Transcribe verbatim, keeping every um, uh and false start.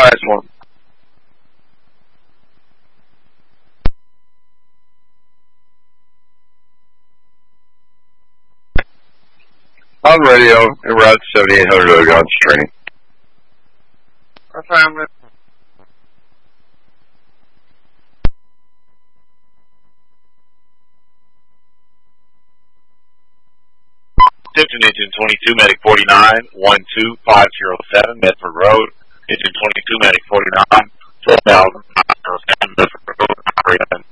last one. On radio, en route seventy-eight hundred Ogon's training. Affirmative. Attention Engine twenty-two, Medic forty-nine, one two five zero seven, Medford Road. Engine twenty-two, Medic forty-nine, twelve thousand five zero seven, Medford Road.